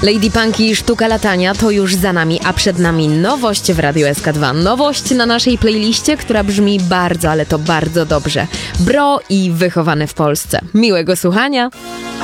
Lady Punk i Sztuka Latania to już za nami, a przed nami nowość w Radiu SK2. Nowość na naszej playliście, która brzmi bardzo, ale to bardzo dobrze. Bro i Wychowany w Polsce. Miłego słuchania!